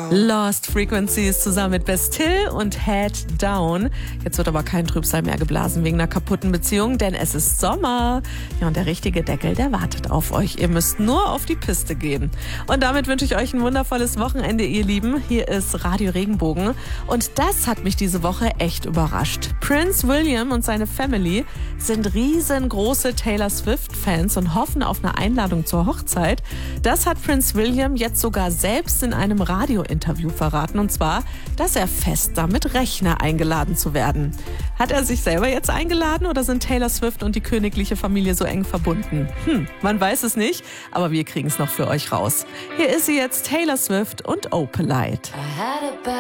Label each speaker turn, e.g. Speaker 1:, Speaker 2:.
Speaker 1: Lost Frequencies zusammen mit Bastille und Head Down. Jetzt wird aber kein Trübsal mehr geblasen wegen einer kaputten Beziehung, denn es ist Sommer. Ja, und der richtige Deckel, der wartet auf euch. Ihr müsst nur auf die Piste gehen. Und damit wünsche ich euch ein wundervolles Wochenende, ihr Lieben. Hier ist Radio Regenbogen. Und das hat mich diese Woche echt überrascht. Prince William und seine Family sind riesengroße Taylor Swift-Fans und hoffen auf eine Einladung zur Hochzeit. Das hat Prince William jetzt sogar selbst in einem Radiointerview verraten. Und zwar, dass er fest damit rechne, eingeladen zu werden. Hat er sich selber jetzt eingeladen oder sind Taylor Swift und die königliche Familie so eng verbunden? Man weiß es nicht, aber wir kriegen es noch für euch raus. Hier ist sie jetzt, Taylor Swift und Opalite.